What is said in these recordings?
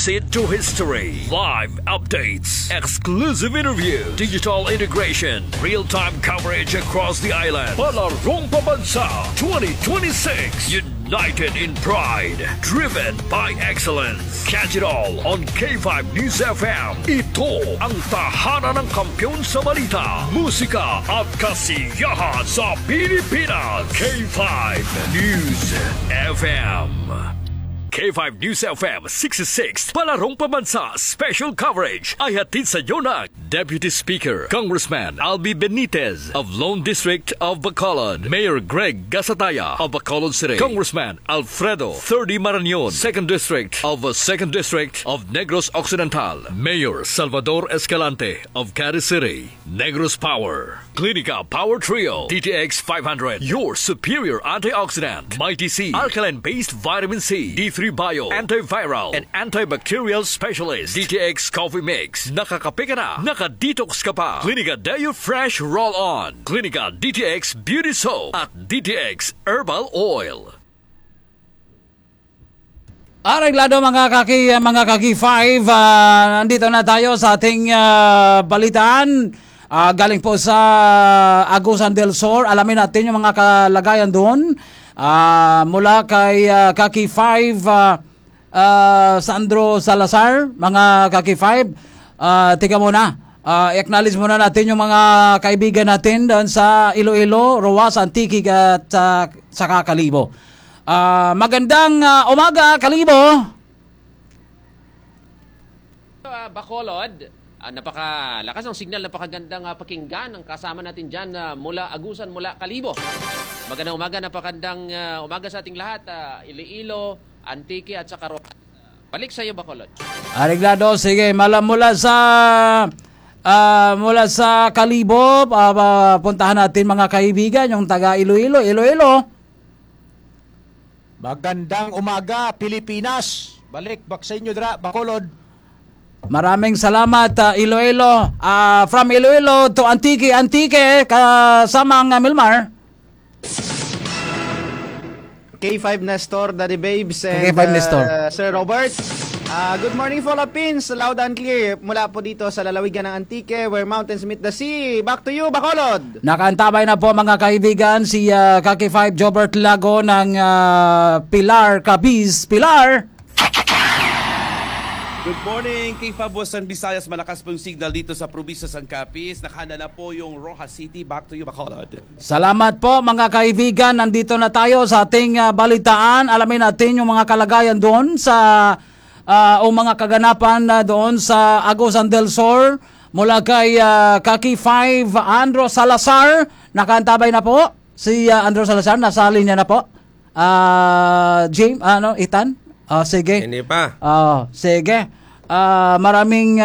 Exit to History. Live updates, exclusive interview, digital integration, real-time coverage across the island. Palarong Pambansa 2026. United in pride, driven by excellence. Catch it all on K5 News FM. Ito ang tahanan ng kampiyon sa balita, musika at kasiyahan sa Pilipinas. K5 News FM. K5 News FM 66, Palarong Pambansa Special Coverage ay hatid sa iyo ng Deputy Speaker Congressman Albi Benitez of Lone District of Bacolod, Mayor Greg Gasataya of Bacolod City, Congressman Alfredo 30 Marañon, 2nd District of Negros Occidental, Mayor Salvador Escalante of Caris City, Negros Power, Clinica Power Trio, DTX 500, your superior antioxidant, Mighty C, alkaline-based vitamin C, D3 Bio, antiviral and antibacterial specialist, DTX Coffee Mix. Nakakape ka na, nakadetox ka pa. Clinica Deo Fresh Roll-On, Clinica DTX Beauty Soap at DTX Herbal Oil. Areglado mga kaki 5, nandito na tayo sa ating balitaan. Galing po sa Agusan del Sur. Alamin natin yung mga kalagayan doon. Mula kay Kaki 5 Sandro Salazar, mga Kaki 5, tika muna, acknowledge muna natin yung mga kaibigan natin doon sa Iloilo, Roas, Antique at saka Kalibo. Magandang umaga, Kalibo. Bacolod, napakalakas ng signal, napakagandang pakinggan ang kasama natin dyan mula Agusan, mula Kalibo. Magandang umaga, napakagandang umaga sa ating lahat, Iloilo, Antique at saka Roas. Balik sa iyo, Bacolod. Areglado, sige, mula sa Kalibo, puntahan natin mga kaibigan, yung taga Iloilo. Magandang umaga, Pilipinas. Balik sa inyo, Bacolod. Maraming salamat, Iloilo. From Iloilo to Antique, kasamang Milmar. K5 Nestor, Daddy Babes, and K5 Nestor. Sir Robert. Good morning, Philippines. Loud and clear. Mula po dito sa lalawigan ng Antique, where mountains meet the sea. Back to you, Bacolod. Nakantabay na po mga kaibigan si Kaki 5 Jobert Lago ng Pilar, Capiz. Pilar! Good morning, K5 San Visayas. Malakas po yung signal dito sa probinsya San Capiz. Nakahanda na po yung Rojas City. Back to you, Bacolod. Salamat po mga kaibigan. Nandito na tayo sa ating balitaan. Alamin natin yung mga kalagayan doon sa o mga kaganapan doon sa Agusan del Sur. Mula kay Kaki 5 Andro Salazar. Nakaantabay na po si Andro Salazar. Nasa linya na po. James, Ethan? Sige. Hindi pa. Sige. Maraming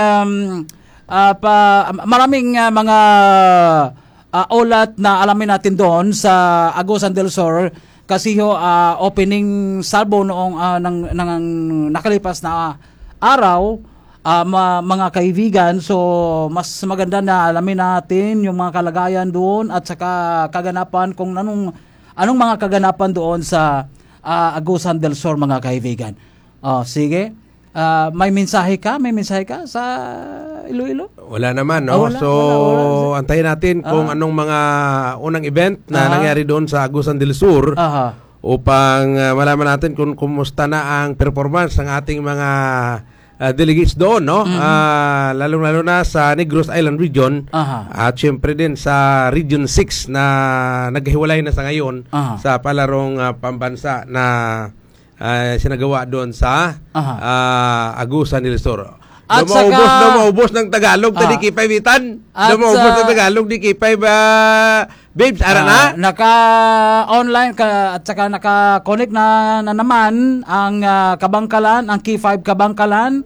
mga ulat na alamin natin doon sa Agusan del Sur kasi opening salvo noong ng nakalipas na araw, mga kaibigan. So mas maganda na alamin natin yung mga kalagayan doon at saka kaganapan kung anong mga kaganapan doon sa Agusan del Sur, mga kaibigan. Sige. May mensahe ka sa Iloilo? Wala naman, no? Wala. Antayin natin kung anong mga unang event na nangyari doon sa Agusan del Sur upang malaman natin kung kumusta na ang performance ng ating mga delegates doon, no? Lalo-lalo na sa Negros Island Region at syempre din sa Region 6 na naghiwalay na sa ngayon sa Palarong Pambansa na sinagawa doon sa Agusan del Sur. Lumaubos ng Tagalog tadi Kipay-Bitan. Lumaubos ng Tagalog di Kipay Babes, ara na? Naka-online at saka naka-connect na naman ang Kabangkalan, ang K5 Kabangkalan.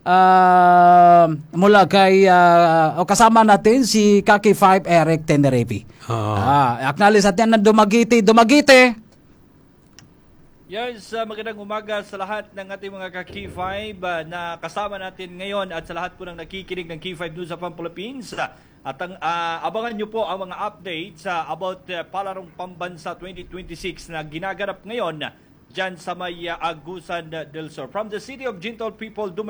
Mula kay kasama natin si Kaki 5 Eric Tenerife. Acknowledge natin na Dumaguete. Yes, magandang umaga sa lahat ng ating mga ka-K5 na kasama natin ngayon at sa lahat po ng nakikinig ng K5 News of Philippines. At abangan nyo po ang mga updates about Palarong Pambansa 2026 na ginaganap ngayon dyan sa may Agusan del Sur. From the city of Gentle People,